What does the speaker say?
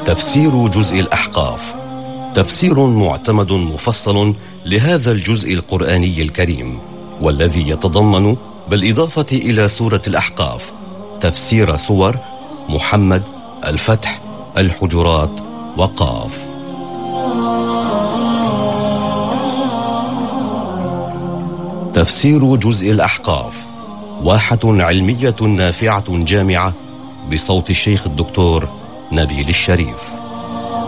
تفسير جزء الأحقاف، تفسير معتمد مفصل لهذا الجزء القرآني الكريم، والذي يتضمن بالإضافة إلى سورة الأحقاف تفسير سور محمد، الفتح، الحجرات، وقاف. تفسير جزء الأحقاف واحة علمية نافعة جامعة بصوت الشيخ الدكتور نبيل الشريف.